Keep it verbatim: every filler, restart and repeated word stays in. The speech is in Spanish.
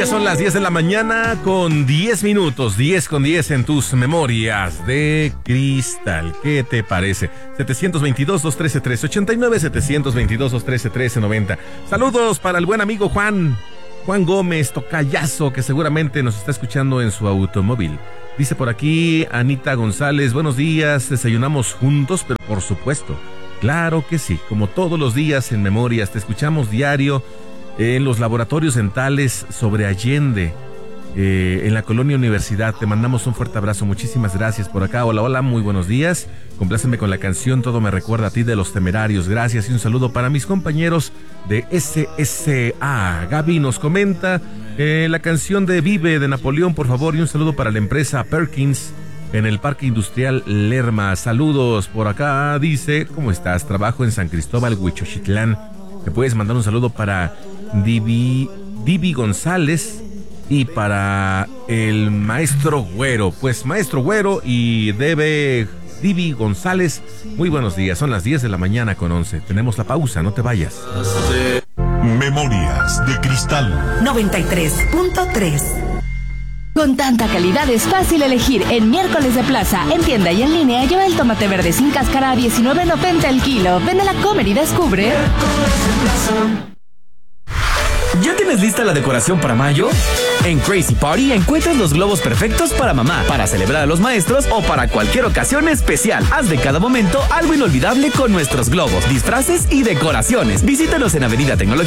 Ya son las diez de la mañana con diez minutos, diez con diez en tus memorias de cristal. ¿Qué te parece? setecientos veintidós, doscientos trece, trescientos ochenta y nueve, setecientos veintidós, doscientos trece, trescientos noventa. Saludos para el buen amigo Juan, Juan Gómez, tocayazo, que seguramente nos está escuchando en su automóvil. Dice por aquí Anita González, buenos días, desayunamos juntos, pero por supuesto, claro que sí, como todos los días en Memorias, te escuchamos diario en los laboratorios dentales sobre Allende, eh, en la colonia Universidad. Te mandamos un fuerte abrazo, muchísimas gracias por acá. Hola, hola, muy buenos días. Compláceme con la canción Todo me recuerda a ti de Los Temerarios. Gracias y un saludo para mis compañeros de S S A. Gaby nos comenta eh, la canción de Vive de Napoleón, por favor, y un saludo para la empresa Perkins en el Parque Industrial Lerma. Saludos por acá, dice, ¿cómo estás? Trabajo en San Cristóbal, Huichochitlán. Me puedes mandar un saludo para Divi, Divi González y para el maestro Güero. Pues maestro Güero y debe Divi González, muy buenos días. Son las diez de la mañana con once. Tenemos la pausa, no te vayas. Memorias de Cristal noventa y tres punto tres. Con tanta calidad es fácil elegir. En Miércoles de Plaza, en tienda y en línea, lleva el tomate verde sin cáscara a diecinueve noventa el kilo. Ven a la Comer y descubre. ¿Ya tienes lista la decoración para mayo? En Crazy Party encuentras los globos perfectos para mamá, para celebrar a los maestros o para cualquier ocasión especial. Haz de cada momento algo inolvidable con nuestros globos, disfraces y decoraciones. Visítanos en Avenida Tecnología